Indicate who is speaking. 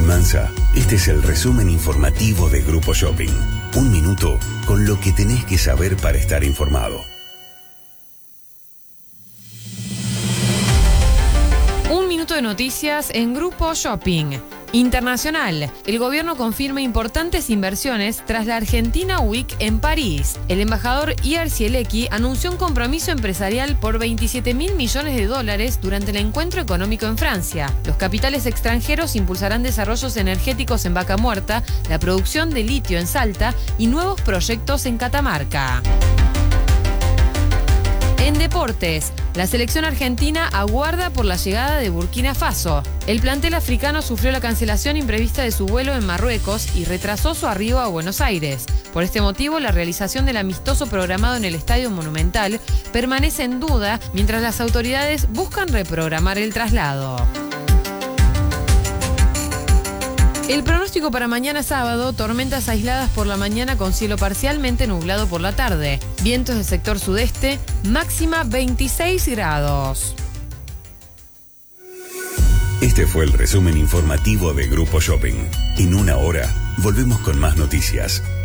Speaker 1: Mansa, este es el resumen informativo de Grupo Shopping. Un minuto con lo que tenés que saber para estar informado.
Speaker 2: Un minuto de noticias en Grupo Shopping. Internacional. El gobierno confirma importantes inversiones tras la Argentina Week en París. El embajador Iar Zielecki anunció un compromiso empresarial por 27.000 millones de dólares durante el encuentro económico en Francia. Los capitales extranjeros impulsarán desarrollos energéticos en Vaca Muerta, la producción de litio en Salta y nuevos proyectos en Catamarca. En deportes, la selección argentina aguarda por la llegada de Burkina Faso. El plantel africano sufrió la cancelación imprevista de su vuelo en Marruecos y retrasó su arribo a Buenos Aires. Por este motivo, la realización del amistoso programado en el Estadio Monumental permanece en duda mientras las autoridades buscan reprogramar el traslado. El pronóstico para mañana sábado: tormentas aisladas por la mañana con cielo parcialmente nublado por la tarde. Vientos del sector sudeste, máxima 26 grados.
Speaker 1: Este fue el resumen informativo de Grupo Shopping. En una hora, volvemos con más noticias.